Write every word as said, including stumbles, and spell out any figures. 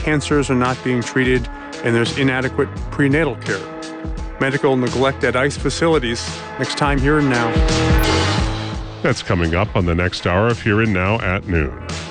cancers are not being treated, and there's inadequate prenatal care. Medical neglect at ICE facilities. Next time, Here and Now. That's coming up on the next hour of Here and Now at noon.